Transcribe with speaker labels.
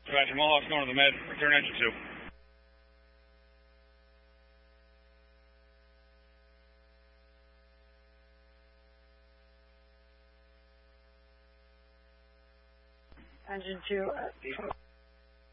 Speaker 1: Roger, Mohawk's going to the med. Return engine 2.
Speaker 2: Engine 2 at